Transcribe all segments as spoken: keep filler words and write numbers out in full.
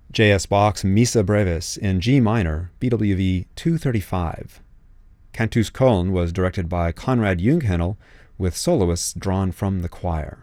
J S. Bach's Missa Brevis in G minor, B W V two thirty-five. Cantus Köln was directed by Konrad Junghänel, with soloists drawn from the choir.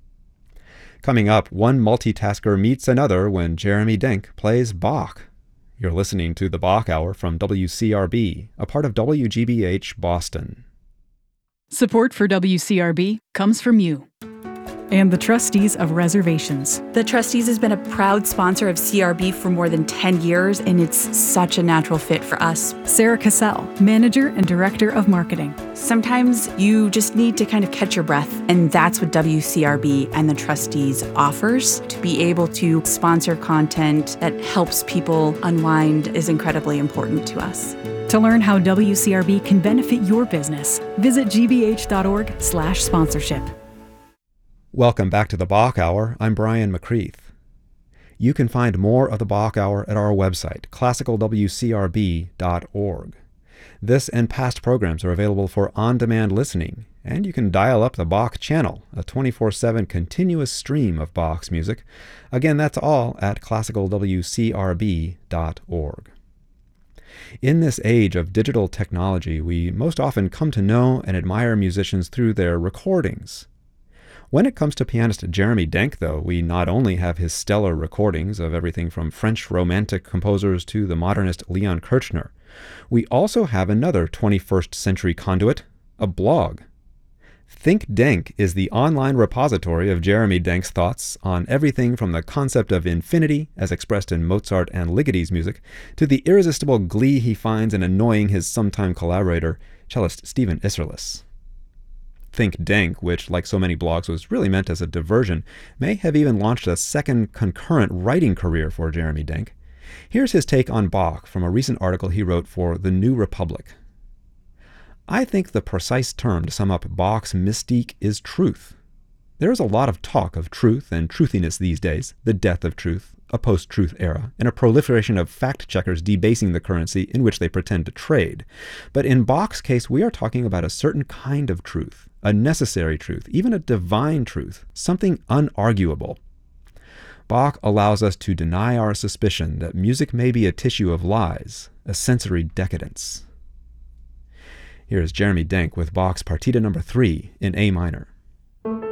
Coming up, one multitasker meets another when Jeremy Denk plays Bach. You're listening to the Bach Hour from W C R B, a part of W G B H Boston. Support for W C R B comes from you and the trustees of reservations. The Trustees has been a proud sponsor of C R B for more than ten years, and it's such a natural fit for us. Sarah Cassell, Manager and Director of Marketing. Sometimes you just need to kind of catch your breath, and that's what W C R B and the Trustees offers. To be able to sponsor content that helps people unwind is incredibly important to us. To learn how W C R B can benefit your business, visit g b h dot org slash sponsorship. Welcome back to the Bach Hour. I'm Brian McCreath. You can find more of the Bach Hour at our website, classical w c r b dot org. This and past programs are available for on-demand listening, and you can dial up the Bach channel, a twenty-four seven continuous stream of Bach's music. Again, that's all at classical w c r b dot org. In this age of digital technology, we most often come to know and admire musicians through their recordings. When it comes to pianist Jeremy Denk, though, we not only have his stellar recordings of everything from French Romantic composers to the modernist Leon Kirchner, we also have another twenty-first century conduit, a blog. Think Denk is the online repository of Jeremy Denk's thoughts on everything from the concept of infinity, as expressed in Mozart and Ligoti's music, to the irresistible glee he finds in annoying his sometime collaborator, cellist Stephen Isserlis. Think Denk, which, like so many blogs, was really meant as a diversion, may have even launched a second concurrent writing career for Jeremy Denk. Here's his take on Bach from a recent article he wrote for The New Republic. I think the precise term to sum up Bach's mystique is truth. There is a lot of talk of truth and truthiness these days, the death of truth, a post-truth era, and a proliferation of fact-checkers debasing the currency in which they pretend to trade. But in Bach's case, we are talking about a certain kind of truth, a necessary truth, even a divine truth, something unarguable. Bach allows us to deny our suspicion that music may be a tissue of lies, a sensory decadence. Here is Jeremy Denk with Bach's Partita number three in A minor.